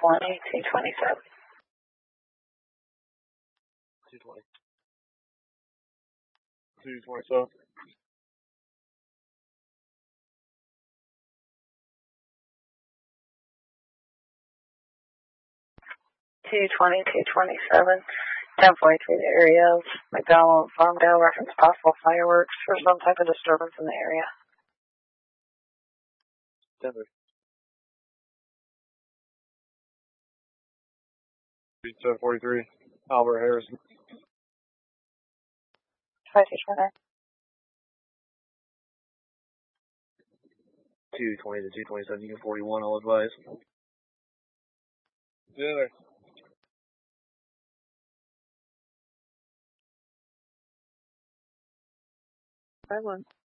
220, 227. 220. 227. 220, 227. 1043, the area of McDowell and Farmdale, reference possible fireworks or some type of disturbance in the area. Denver. 743, Albert Harrison. 5229. 220 to 227, Union 41, I'll advise. Denver. 51.